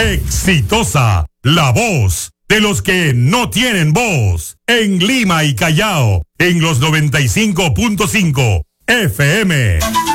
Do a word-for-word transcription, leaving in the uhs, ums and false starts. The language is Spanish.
Exitosa, la voz de los que no tienen voz. En Lima y Callao, en los noventa y cinco punto cinco F M.